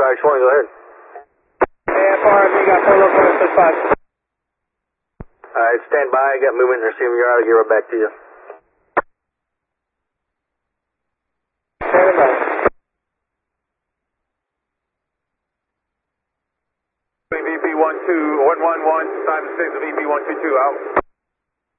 520, go ahead. AFR, you got full local 65. Alright, stand by, I got movement and receiving, you're out of here, right back to you. Standing by. VP 12111, Simon 6, VP 122 out.